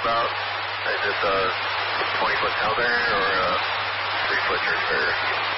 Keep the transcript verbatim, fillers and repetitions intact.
about? Is this a twenty foot tail bearing or a three foot church bearing?